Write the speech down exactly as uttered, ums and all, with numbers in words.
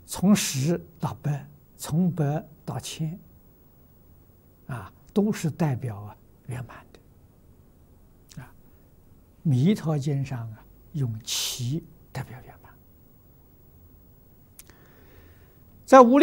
从十到百，从百到千，啊，都是代表啊圆满的。啊，弥陀经上啊用七代表圆满，在无量